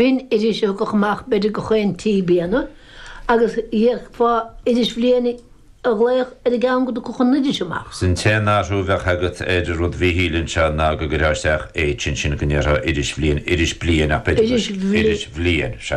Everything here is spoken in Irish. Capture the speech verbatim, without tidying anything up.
Bhín idir seo go chamach beidir go chuin tí bíana, agus dhéag fá idir bbliana a gléich ar a gan go go chun idir seach. Sin te náú bheith agat idir rud bhíhílann se ná go goráisteach é sin sin gnéar idir bblion idir blion a idir bblion